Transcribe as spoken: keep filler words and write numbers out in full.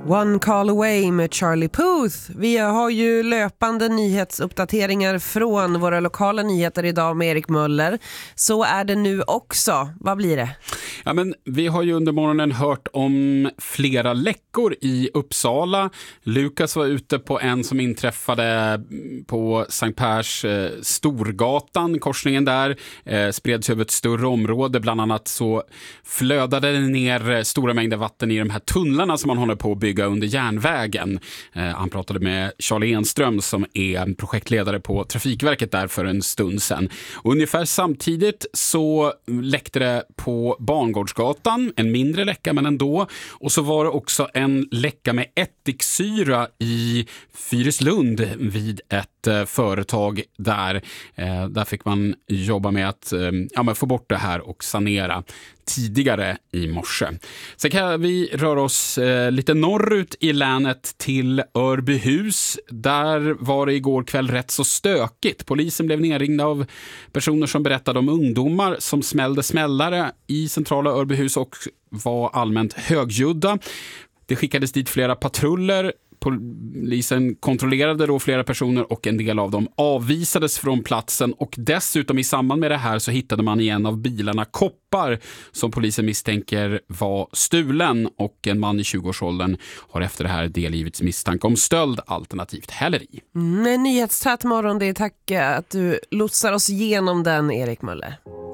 One Call Away med Charlie Puth. Vi har ju löpande nyhetsuppdateringar från våra lokala nyheter idag med Erik Möller. Så är det nu också. Vad blir det? Ja, men vi har ju under morgonen hört om flera läckor i Uppsala. Lukas var ute på en som inträffade på Sankt Pers eh, Storgatan, korsningen där. Eh, spreds över ett större område. Bland annat så flödade det ner stora mängder vatten i de här tunnlarna som man håller på att bygga under järnvägen. Eh, han pratade med Charlie Enström som är projektledare på Trafikverket där för en stund sedan. Och ungefär samtidigt så läckte det på Barngårdsgatan, en mindre läcka men ändå. Och så var det också en läcka med ättiksyra i Fyrislund vid ett eh, företag där. Eh, där fick man jobba med att eh, ja, men få bort det här och sanera tidigare i morse. Sen kan vi röra oss eh, lite norrut i länet till Örbyhus. Där var det igår kväll rätt så stökigt. Polisen blev nerringd av personer som berättade om ungdomar som smällde smällare i centrala Örbyhus och var allmänt högljudda. Det skickades dit flera patruller. Polisen kontrollerade då flera personer och en del av dem avvisades från platsen, och dessutom i samband med det här så hittade man i en av bilarna koppar som polisen misstänker var stulen, och en man i tjugoårsåldern har efter det här delgivits misstanke om stöld alternativt häleri. Mm, en nyhetstät morgon, det är tack att du lotsar oss igenom den, Erik Möller.